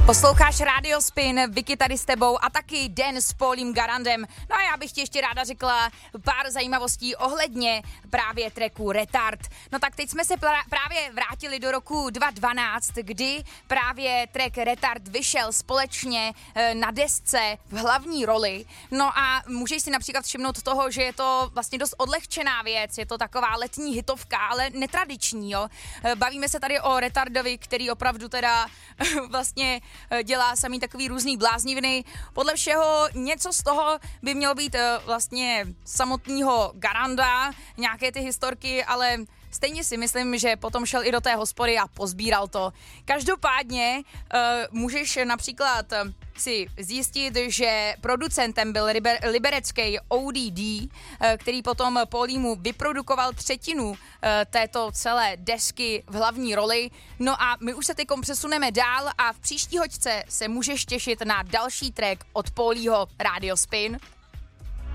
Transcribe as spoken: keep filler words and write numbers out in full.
Posloucháš Radio Spin, Vicky tady s tebou a taky Den s Paulím Garandem. No a já bych ti ještě ráda řekla pár zajímavostí ohledně právě tracku Retard. No tak teď jsme se pra- právě vrátili do roku dva tisíce dvanáct, kdy právě track Retard vyšel společně e, na desce v hlavní roli. No a můžeš si například všimnout toho, že je to vlastně dost odlehčená věc, je to taková letní hitovka, ale netradiční, jo. E, bavíme se tady o Retardovi, který opravdu teda vlastně dělá samý takový různý blázniviny. Podle všeho něco z toho by mělo být vlastně samotného Garanda, nějaké ty historky, ale stejně si myslím, že potom šel i do té hospody a pozbíral to. Každopádně uh, můžeš například si zjistit, že producentem byl liber, liberecký O D D, který potom Pauliemu vyprodukoval třetinu uh, této celé desky v hlavní roli. No a my už se teďkom přesuneme dál a v příští hoďce se můžeš těšit na další track od Paulího Radio Spin.